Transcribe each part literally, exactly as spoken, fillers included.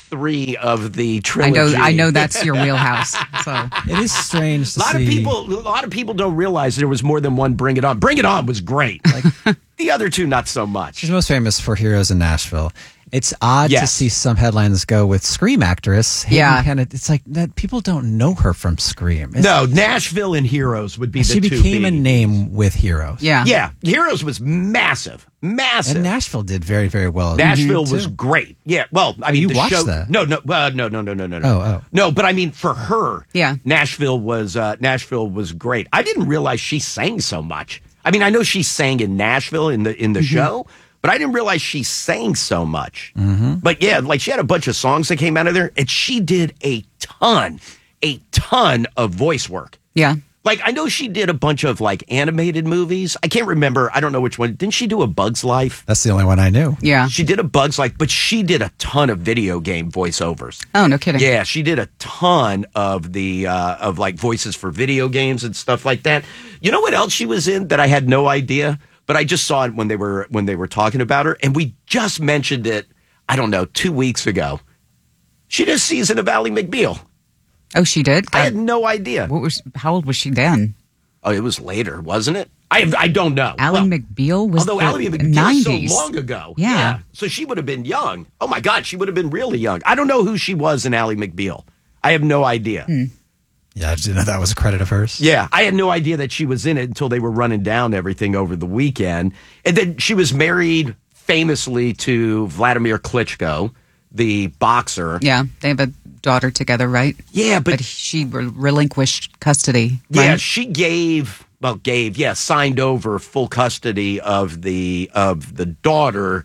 three of the I trilogy. know, I know that's your wheelhouse. So It is strange to A lot see. of people, a lot of people don't realize there was more than one Bring It On. Bring It On was great. Like the other two, not so much. She's most famous for Heroes in Nashville. It's odd to Yes. see some headlines go with Scream actress. Hayden Yeah. Panett- it's like that people don't know her from Scream. It's- No, Nashville and Heroes would be the she two. became a big- name with Heroes. yeah, Yeah, Heroes was massive, massive. And Nashville did very, very well. Nashville Mhm, was too. great. Yeah, well, I mean, you the watched show. that? No, no, uh, no, no, no, no, no, no. Oh, oh. No, but I mean, for her, Yeah. Nashville was uh, Nashville was great. I didn't realize she sang so much. I mean, I know she sang in Nashville in the in the Mm-hmm. show, but I didn't realize she sang so much. Mm-hmm. But yeah, like she had a bunch of songs that came out of there, and she did a ton, a ton of voice work. yeah. Like, I know she did a bunch of, like, animated movies. I can't remember. I don't know which one. Didn't she do A Bug's Life? That's the only one I knew. Yeah. She did A Bug's Life, but she did a ton of video game voiceovers. Oh, no kidding. Yeah, she did a ton of the, uh, of, like, voices for video games and stuff like that. You know what else she was in that I had no idea? But I just saw it when they were, when they were talking about her. And we just mentioned it, I don't know, two weeks ago. She did a season of Ally McBeal. Oh, she did? I had Uh, no idea. what was? How old was she then? Oh, it was later, wasn't it? I I don't know. Alan Well, McBeal was Although the Ally McBeal nineties. was so long ago. Yeah. So she would have been young. Oh, my God. She would have been really young. I don't know who she was in Ally McBeal. I have no idea. Hmm. Yeah, I didn't know that was a credit of hers. Yeah. I had no idea that she was in it until they were running down everything over the weekend. And then she was married famously to Vladimir Klitschko, the boxer. Yeah, they have a daughter together, right? Yeah, but, But she re- relinquished custody. yeah, right? she gave well gave yeah signed over full custody of the of the daughter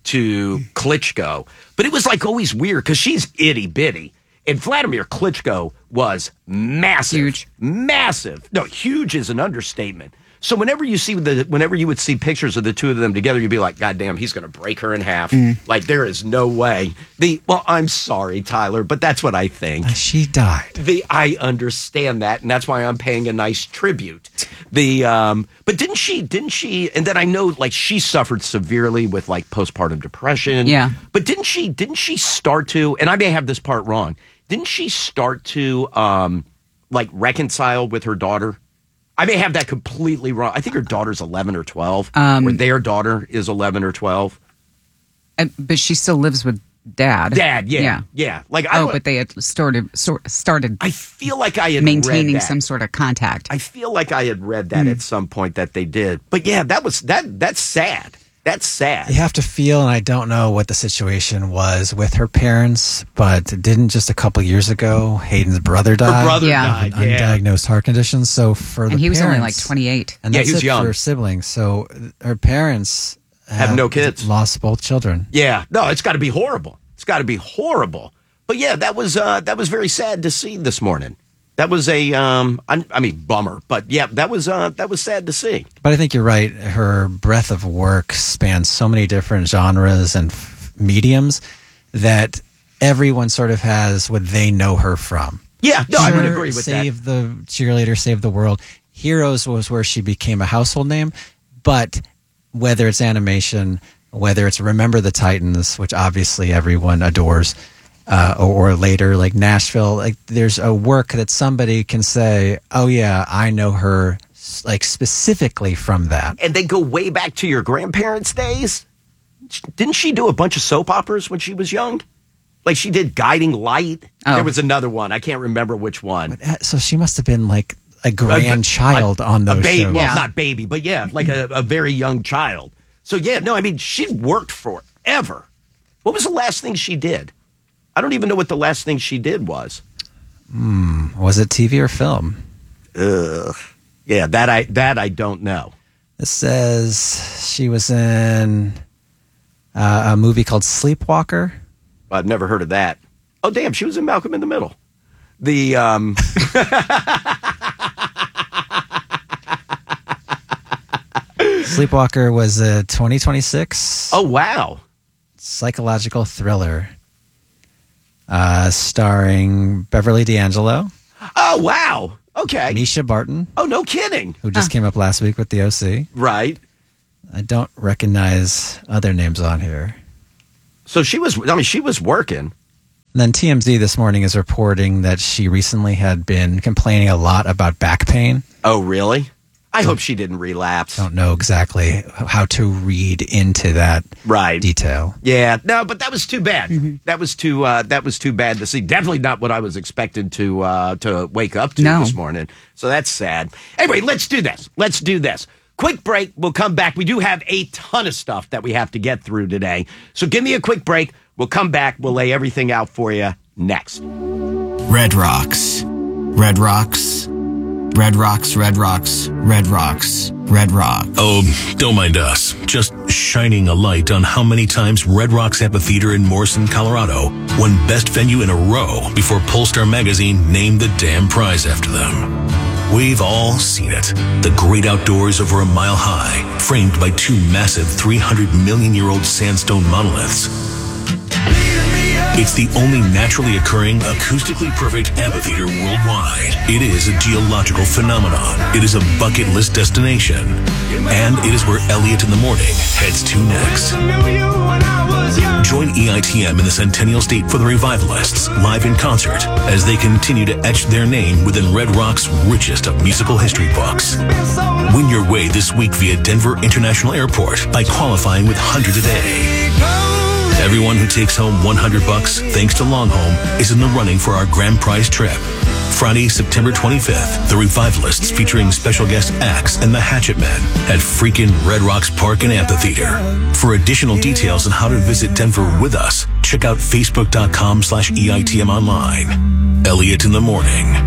to Klitschko. But it was like always weird because she's itty bitty. And Vladimir Klitschko was massive. Huge. Massive. No, huge is an understatement. So whenever you see the, whenever you would see pictures of the two of them together, you'd be like, God damn, he's going to break her in half. Like there is no way. The well, I'm sorry, Tyler, but that's what I think. She died. The I understand that, and that's why I'm paying a nice tribute. The um, but didn't she? Didn't she? And then I know like she suffered severely with like postpartum depression. Yeah. But didn't she? Didn't she start to? And I may have this part wrong. Didn't she start to um, like reconcile with her daughter? I may have that completely wrong. I think her daughter's eleven or twelve, Um, or their daughter is eleven or twelve. Uh, but she still lives with dad. Dad, yeah, yeah. yeah. Like I, Oh, don't- but they had started sort started I feel like I had read maintaining that. some sort of contact. I feel like I had read that at some point that they did. But yeah, that was that. That's sad. That's sad. You have to feel, and I don't know what the situation was with her parents, but didn't just a couple years ago Hayden's brother die? Her brother Yeah. died. With an Yeah. undiagnosed heart condition. So for the and he was only like parents- twenty-eight. And Yeah, that's he was it young. for siblings. So her parents Have no kids. Lost both children. Yeah. No, it's got to be horrible. It's got to be horrible. But yeah, that was uh, that was very sad to see this morning. That was a um, I, I mean, bummer. But yeah, that was uh, that was sad to see. But I think you're right. Her breadth of work spans so many different genres and f- mediums that everyone sort of has what they know her from. Yeah. No, I would Sure, agree with that. Save the cheerleader, save the world. Heroes was where she became a household name, but whether it's animation, whether it's Remember the Titans, which obviously everyone adores, uh, or, or later like Nashville, like there's a work that somebody can say, "Oh yeah, I know her," like specifically from that. And they go way back to your grandparents' days. Didn't she do a bunch of soap operas when she was young? Like she did Guiding Light. Oh. There was another one. I can't remember which one. Uh, So she must have been like a grandchild a, on those a baby, shows. well, Yeah. not baby, but yeah, like a, a very young child. So yeah, no, I mean, she worked forever. What was the last thing she did? I don't even know what the last thing she did was. Was it T V or film? Ugh. Yeah, that I that I don't know. It says she was in uh, a movie called Sleepwalker. I've never heard of that. Oh, damn, she was in Malcolm in the Middle. The um, Sleepwalker was a twenty twenty-six oh wow, psychological thriller uh, starring Beverly D'Angelo, oh wow, okay. Misha Barton, Oh, no kidding. who just came up last week with the O C. Right. I don't recognize other names on here. So she was. I mean, she was working. And then T M Z this morning is reporting that she recently had been complaining a lot about back pain. Oh, really? I hope she didn't relapse. Don't know exactly how to read into that right. detail. Yeah, no, but that was too bad. Mm-hmm. That was too uh, that was too bad to see. Definitely not what I was expected to uh, to wake up to no. this morning. So that's sad. Anyway, let's do this. Let's do this. Quick break. We'll come back. We do have a ton of stuff that we have to get through today. So give me a quick break. We'll come back. We'll lay everything out for you next. Red Rocks. Red Rocks. Red Rocks, Red Rocks, Red Rocks, Red Rock. Oh, don't mind us. Just shining a light on how many times Red Rocks Amphitheater in Morrison, Colorado won Best Venue in a row before Polestar Magazine named the damn prize after them. We've all seen it. The great outdoors over a mile high, framed by two massive three hundred million year old sandstone monoliths. It's the only naturally occurring, acoustically perfect amphitheater worldwide. It is a geological phenomenon. It is a bucket list destination. And it is where Elliot in the Morning heads to next. Join E I T M in the Centennial State for the Revivalists, live in concert, as they continue to etch their name within Red Rock's richest of musical history books. Win your way this week via Denver International Airport by qualifying with one hundred a day. Everyone who takes home one hundred bucks, thanks to Longhome, is in the running for our grand prize trip. Friday, September twenty-fifth, the Revivalists featuring special guest acts and the Hatchet Men at freaking Red Rocks Park and Amphitheater. For additional details on how to visit Denver with us, check out facebook.com slash EITM online. Elliot in the Morning.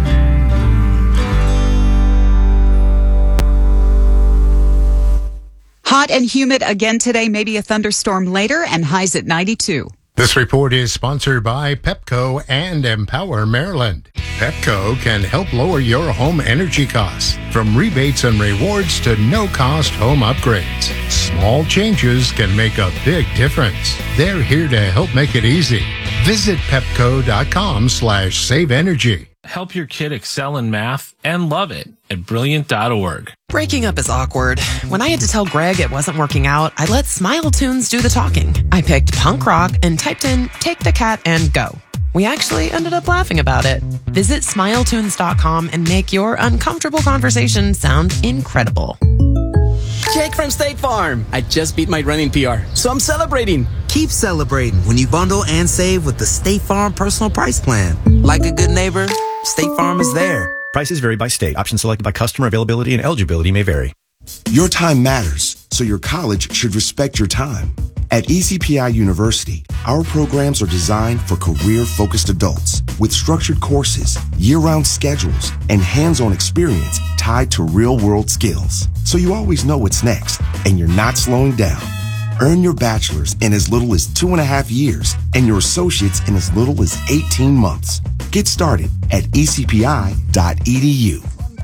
Hot and humid again today, maybe a thunderstorm later, and highs at ninety-two. This report is sponsored by Pepco and Empower Maryland. Pepco can help lower your home energy costs, from rebates and rewards to no-cost home upgrades. Small changes can make a big difference. They're here to help make it easy. Visit pepco.com slash save energy. Help your kid excel in math and love it at brilliant dot org. Breaking up is awkward. When I had to tell Greg it wasn't working out, I let Smile Tunes do the talking. I picked punk rock and typed in Take the Cat and Go. We actually ended up laughing about it. Visit smile tunes dot com and make your uncomfortable conversation sound incredible. Jake from State Farm. I just beat my running P R, so I'm celebrating. Keep celebrating when you bundle and save with the State Farm Personal Price Plan. Like a good neighbor, State Farm is there. Prices vary by state. Options selected by customer. Availability and eligibility may vary. Your time matters, so your college should respect your time. At E C P I University, our programs are designed for career-focused adults with structured courses, year-round schedules, and hands-on experience tied to real-world skills. So you always know what's next, and you're not slowing down. Earn your bachelor's in as little as two and a half years and your associate's in as little as eighteen months. Get started at e c p i dot e d u.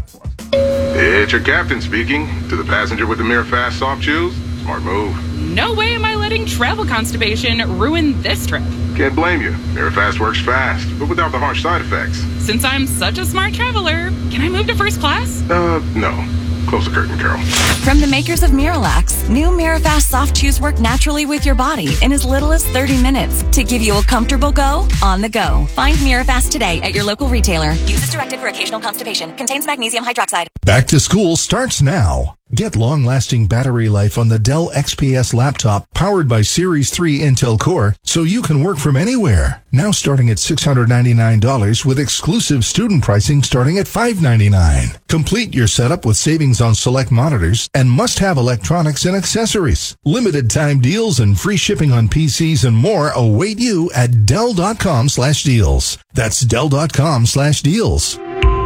It's your captain speaking. To the passenger with the Mirror Fast soft shoes, smart move. No way am I letting travel constipation ruin this trip. Can't blame you. Mirror Fast works fast, but without the harsh side effects. Since I'm such a smart traveler, can I move to first class? Uh, no. Close the curtain, Carol. From the makers of Miralax, new Mirafast soft chews work naturally with your body in as little as thirty minutes to give you a comfortable go on the go. Find Mirafast today at your local retailer. Use as directed for occasional constipation. Contains magnesium hydroxide. Back to school starts now. Get long-lasting battery life on the Dell X P S laptop powered by Series three Intel Core so you can work from anywhere. Now starting at six hundred ninety-nine dollars with exclusive student pricing starting at five hundred ninety-nine dollars. Complete your setup with savings on select monitors and must-have electronics and accessories. Limited time deals and free shipping on P Cs and more await you at Dell.com slash deals. That's Dell.com slash deals.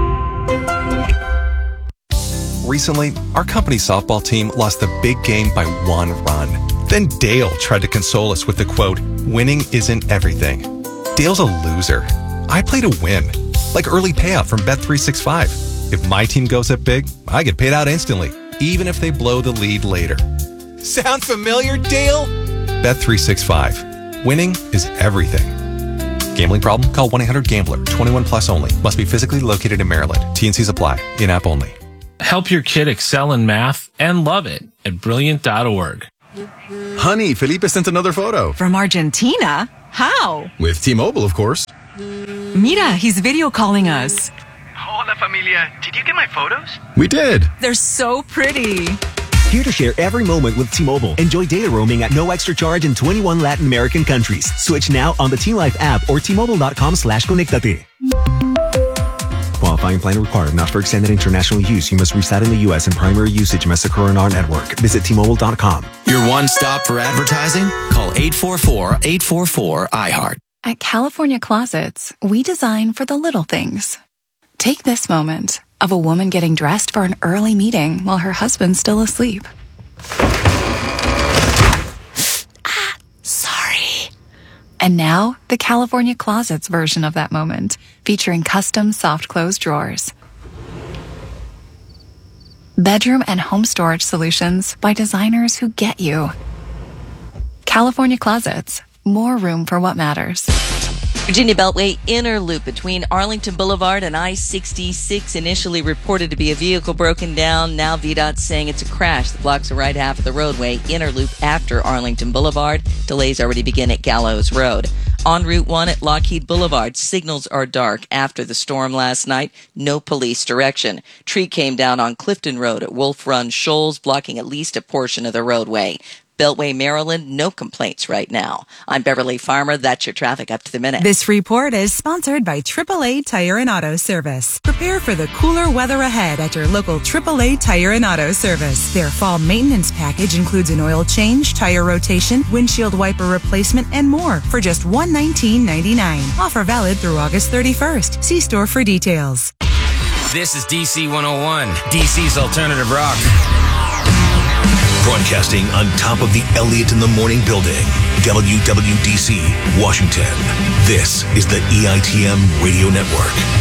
Recently, our company's softball team lost the big game by one run. Then Dale tried to console us with the quote, "Winning isn't everything." Dale's a loser. I play to win, like early payout from Bet three sixty-five. If my team goes up big, I get paid out instantly, even if they blow the lead later. Sound familiar, Dale? Bet three sixty-five. Winning is everything. Gambling problem? Call one eight hundred gambler. twenty-one plus only. Must be physically located in Maryland. T and Cs apply. In-app only. Help your kid excel in math and love it at brilliant dot org. Honey, Felipe sent another photo. From Argentina? How? With T-Mobile, of course. Mira, he's video calling us. Hola, familia. Did you get my photos? We did. They're so pretty. Here to share every moment with T-Mobile. Enjoy data roaming at no extra charge in twenty-one Latin American countries. Switch now on the T-Life app or T-Mobile.com slash conectate. Qualifying plan required. Not for extended international use. You must reside in the U S and primary usage must occur on our network. Visit T Mobile dot com. Your one stop for advertising? Call eight four four, eight four four, I heart. At California Closets, we design for the little things. Take this moment of a woman getting dressed for an early meeting while her husband's still asleep. Ah, sorry. And now, the California Closets version of that moment, featuring custom soft close drawers. Bedroom and home storage solutions by designers who get you. California Closets. More room for what matters. Virginia Beltway inner loop between Arlington Boulevard and I sixty-six initially reported to be a vehicle broken down. Now V DOT's saying it's a crash. The blocks the right half of the roadway. Inner loop after Arlington Boulevard. Delays already begin at Gallows Road. On Route one at Lockheed Boulevard, signals are dark after the storm last night. No police direction. Tree came down on Clifton Road at Wolf Run Shoals, blocking at least a portion of the roadway. Beltway, Maryland, no complaints right now. I'm Beverly Farmer. That's your traffic up to the minute. This report is sponsored by triple A Tire and Auto Service. Prepare for the cooler weather ahead at your local triple A Tire and Auto Service. Their fall maintenance package includes an oil change, tire rotation, windshield wiper replacement, and more for just one hundred nineteen dollars and ninety-nine cents. Offer valid through August thirty-first. See store for details. This is D C one oh one, D C's alternative rock. Broadcasting on top of the Elliott in the Morning building, W W D C, Washington. This is the E I T M Radio Network.